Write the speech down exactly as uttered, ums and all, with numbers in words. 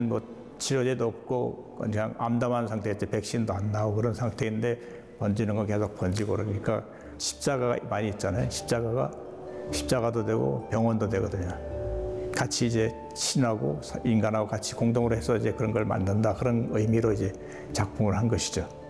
뭐 치료제도 없고 그냥 암담한 상태에서 백신도 안 나오고 그런 상태인데 번지는 건 계속 번지고 그러니까 십자가가 많이 있잖아요. 십자가가 십자가도 되고 병원도 되거든요. 같이 이제 신하고 인간하고 같이 공동으로 해서 이제 그런 걸 만든다 그런 의미로 이제 작품을 한 것이죠.